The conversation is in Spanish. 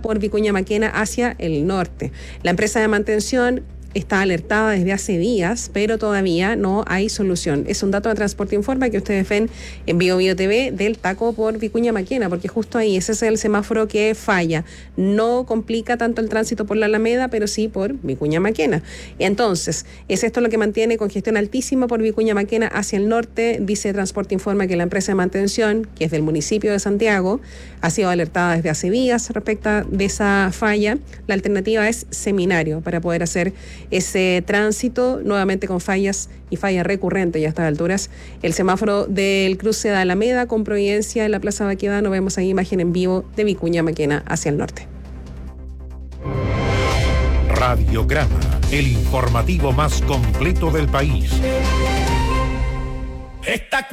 por Vicuña Maquena hacia el norte. La empresa de mantención está alertada desde hace días, pero todavía no hay solución. Es un dato de Transporte Informa que ustedes ven en Bio TV del taco por Vicuña Maquena, porque justo ahí ese es el semáforo que falla. No complica tanto el tránsito por la Alameda, pero sí por Vicuña Maquena. Entonces, es esto lo que mantiene congestión altísima por Vicuña Maquena hacia el norte. Dice Transporte Informa que la empresa de mantención, que es del municipio de Santiago, ha sido alertada desde hace días respecto de esa falla. La alternativa es Seminario para poder hacer ese tránsito, nuevamente con fallas y falla recurrente ya a estas alturas. El semáforo del cruce de Alameda con Providencia en la Plaza Baquedano, vemos ahí imagen en vivo de Vicuña Maquena hacia el norte. Radiograma, el informativo más completo del país.